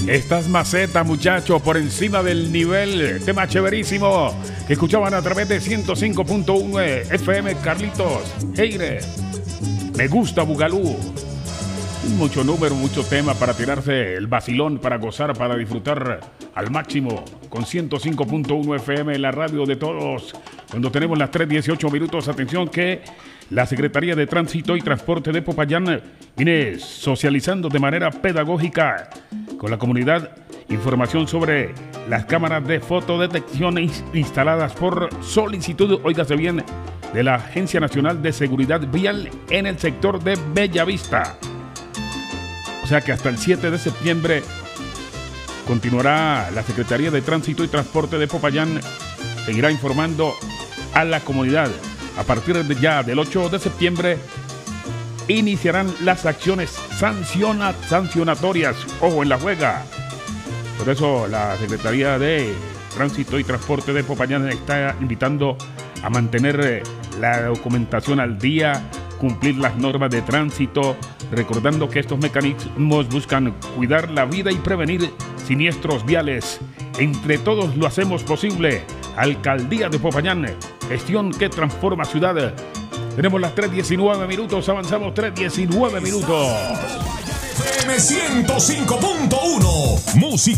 Estas macetas, muchachos, por encima del nivel. Tema chéverísimo que escuchaban a través de 105.1 FM. Carlitos Heire. Me gusta Bugalú. Mucho número, mucho tema para tirarse el vacilón, para gozar, para disfrutar al máximo con 105.1 FM, la radio de todos. Cuando tenemos las 3:18 minutos, atención que la Secretaría de Tránsito y Transporte de Popayán viene socializando de manera pedagógica con la comunidad información sobre las cámaras de fotodetección instaladas por solicitud, óigase bien, de la Agencia Nacional de Seguridad Vial en el sector de Bellavista. O sea que hasta el 7 de septiembre continuará la Secretaría de Tránsito y Transporte de Popayán, seguirá informando a la comunidad. A partir de ya del 8 de septiembre iniciarán las acciones sancionatorias. Ojo en la juega. Por eso la Secretaría de Tránsito y Transporte de Popayán está invitando a mantener la documentación al día, cumplir las normas de tránsito, recordando que estos mecanismos buscan cuidar la vida y prevenir siniestros viales. Entre todos lo hacemos posible. Alcaldía de Popayán, gestión que transforma ciudad. Tenemos las 3:19 minutos, avanzamos 3:19 minutos. 105.1 Música.